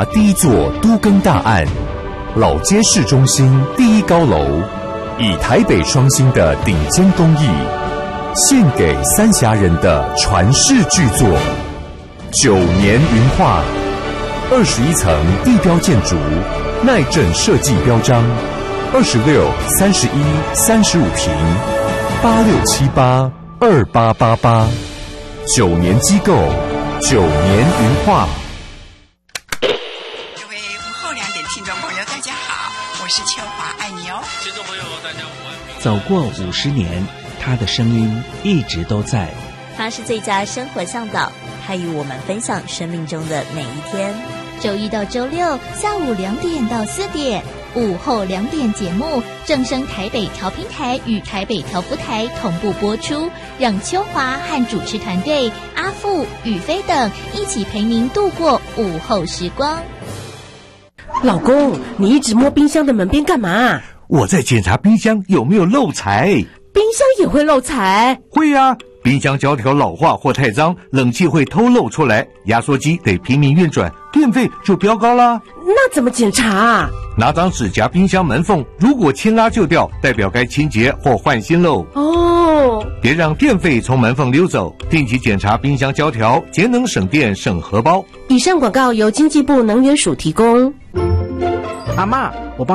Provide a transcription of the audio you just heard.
第一座都更大案，老街市中心第一高楼，以台北双星的顶尖工艺，献给三峡人的传世巨作9年云画，21层地标建筑，耐震设计标章，26、31、35平，86782888，9年机构，9年云画。 各位午后2点听众朋友，大家好，我是秋华，爱你哦。 听众朋友，大家午安。 走过50年，他的声音一直都在。 他是最佳生活向导，他与我们分享生命中的每一天。 周一到周六下午2点到4点，午后2点节目正声台北调频台与台北调福台同步播出，让秋华和主持团队阿富、宇飞等一起陪您度过午后时光。 老公，你一直摸冰箱的门边干嘛？ 我在检查冰箱有没有漏财。 冰箱也会漏财？ 会啊，冰箱胶条老化或太脏，冷气会偷漏出来，压缩机得拼命运转，电费就飙高啦。 那怎么检查啊？ 拿张纸夹冰箱门缝，如果牵拉就掉，代表该清洁或换新喽。 哦， 别让电费从门缝溜走，定期检查冰箱胶条，节能省电省荷包。 以上广告由经济部能源署提供。 阿嬷，我帮